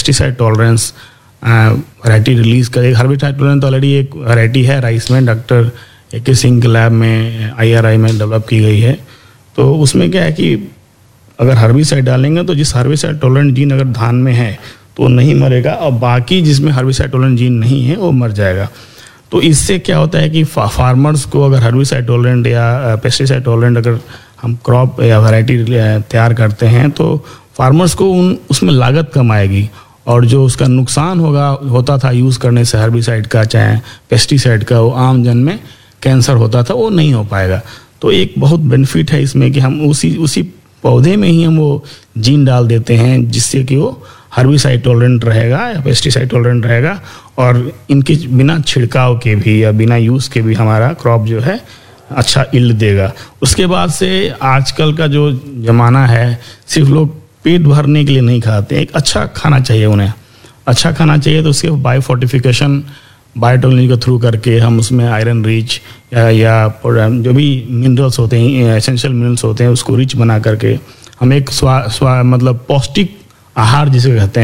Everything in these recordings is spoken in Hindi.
पेस्टिसाइड टॉलरेंस वैरायटी रिलीज़ करे। हर्बिसाइड टॉलरेंस तो ऑलरेडी एक वैरायटी है राइस में, डॉक्टर ए.के. सिंह के लैब में IRI में डेवलप की गई है। तो उसमें क्या है कि अगर हर्बिसाइड डालेंगे तो जिस हर्बिसाइड टॉलरेंट जीन अगर धान में है तो वो नहीं मरेगा, और बाकी जिसमें हर्बिसाइड टॉलरेंट जीन नहीं है वो मर जाएगा। तो इससे क्या होता है कि फार्मर्स को अगर हर्बिसाइड टॉलरेंट या पेस्टिसाइड टॉलरेंट अगर हम क्रॉप या वैरायटी तैयार करते हैं तो फार्मर्स को उसमें लागत कम आएगी, और जो उसका नुकसान होता था यूज़ करने से हर्बिसाइड का चाहे पेस्टिसाइड का, वो आम जन में कैंसर होता था, वो नहीं हो पाएगा। तो एक बहुत बेनिफिट है इसमें कि हम उसी पौधे में ही हम वो जीन डाल देते हैं जिससे कि वो हर्बिसाइड टॉलरेंट रहेगा या पेस्टिसाइड टॉलरेंट रहेगा, और इनके बिना छिड़काव के भी या बिना यूज़ के भी हमारा क्रॉप जो है अच्छा यील्ड देगा। उसके बाद से आजकल का जो ज़माना है, सिर्फ लोग पेट भरने के लिए नहीं खाते, एक अच्छा खाना चाहिए उन्हें। अच्छा खाना चाहिए तो उसके बायो फोर्टिफिकेशन बायोटेक्नोलॉजी के थ्रू करके हम उसमें आयरन रिच या जो भी मिनरल्स होते हैं, एसेंशियल मिनरल्स होते हैं, उसको रिच बना करके हम एक मतलब पौष्टिक आहार जिसे कहते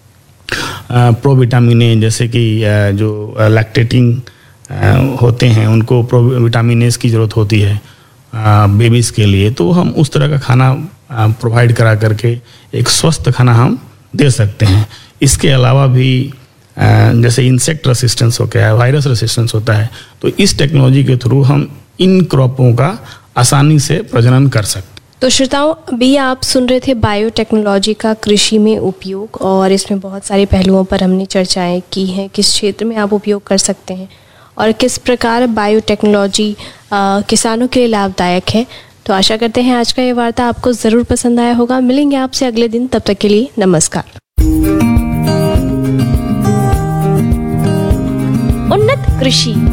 हैं, प्रोविटामिन ए, जैसे कि जो लैक्टेटिंग होते हैं उनको प्रोविटामिन ए की ज़रूरत होती है बेबीज़ के लिए, तो हम उस तरह का खाना प्रोवाइड करा करके एक स्वस्थ खाना हम दे सकते हैं। इसके अलावा भी जैसे इंसेक्ट रेसिस्टेंस हो गया है, वायरस रेसिस्टेंस होता है, तो इस टेक्नोलॉजी के थ्रू हम इन क्रॉपों का आसानी से प्रजनन कर सकते हैं। तो श्रोताओं, अभी आप सुन रहे थे बायोटेक्नोलॉजी का कृषि में उपयोग, और इसमें बहुत सारे पहलुओं पर हमने चर्चाएं की हैं, किस क्षेत्र में आप उपयोग कर सकते हैं और किस प्रकार बायोटेक्नोलॉजी किसानों के लिए लाभदायक है। तो आशा करते हैं आज का ये वार्ता आपको ज़रूर पसंद आया होगा। मिलेंगे आपसे अगले दिन, तब तक के लिए नमस्कार। उन्नत कृषि